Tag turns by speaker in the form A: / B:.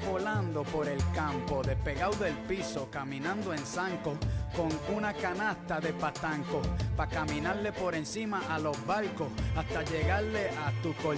A: volando por el campo, despegado del piso, caminando en zanco, con una canasta de patanco, pa' caminarle por encima a los barcos, hasta llegarle a tu